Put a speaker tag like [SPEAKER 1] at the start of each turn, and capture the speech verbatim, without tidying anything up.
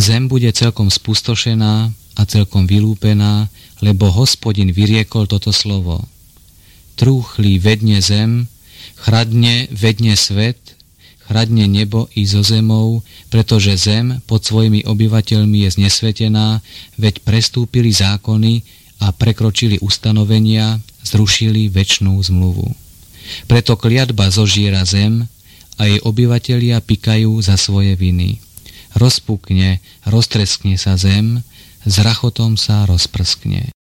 [SPEAKER 1] Zem bude celkom spustošená a celkom vylúpená, lebo Hospodin vyriekol toto slovo. Trúchli vedne zem, chradne vedne svet, chradne nebo i zo zemou, pretože zem pod svojimi obyvateľmi je znesvetená, veď prestúpili zákony a prekročili ustanovenia, zrušili večnú zmluvu. Preto kliatba zožiera zem a jej obyvatelia pikajú za svoje viny. Rozpukne, roztreskne sa zem, s rachotom sa rozprskne.